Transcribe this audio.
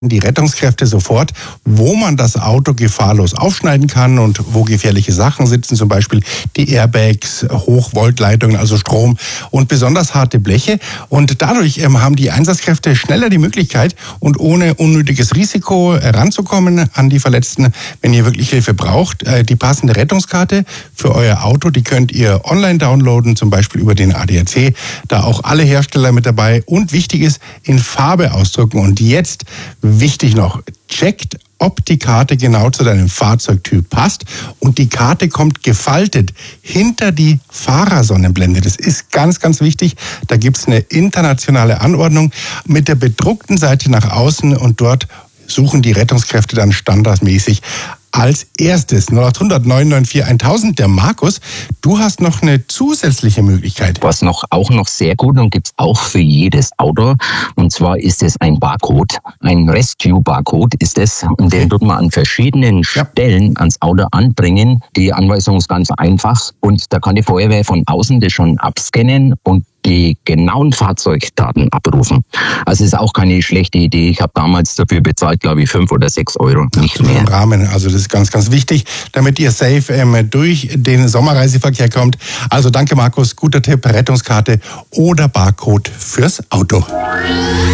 die Rettungskräfte sofort, wo man das Auto gefahrlos aufschneiden kann und wo gefährliche Sachen sitzen, zum Beispiel die Airbags, Hochvoltleitungen, also Strom und besonders harte Bleche. Und dadurch haben die Einsatzkräfte schneller die Möglichkeit und ohne unnötiges Risiko ranzukommen an die Verletzten, wenn ihr wirklich Hilfe braucht. Die passende Rettungskarte für euer Auto, die könnt ihr online downloaden, zum Beispiel über den ADAC. Da auch alle Hersteller mit dabei und wichtig ist, in Farbe ausdrucken. Und jetzt wichtig noch, checkt, ob die Karte genau zu deinem Fahrzeugtyp passt und die Karte kommt gefaltet hinter die Fahrersonnenblende. Das ist ganz, ganz wichtig. Da gibt es eine internationale Anordnung mit der bedruckten Seite nach außen und dort suchen die Rettungskräfte dann standardmäßig als erstes 0800 994 1000. Der Markus, du hast noch eine zusätzliche Möglichkeit. Was auch noch sehr gut und gibt's auch für jedes Auto. Und zwar ist es ein Barcode, ein Rescue-Barcode ist es. Und den wird man an verschiedenen Stellen ans Auto anbringen. Die Anweisung ist ganz einfach. Und da kann die Feuerwehr von außen das schon abscannen und die genauen Fahrzeugdaten abrufen. Also ist auch keine schlechte Idee. Ich habe damals dafür bezahlt, glaube ich, 5 oder 6 Euro, nicht mehr. Im Rahmen. Also das ist ganz, ganz wichtig, damit ihr safe durch den Sommerreiseverkehr kommt. Also danke Markus, guter Tipp, Rettungskarte oder Barcode fürs Auto.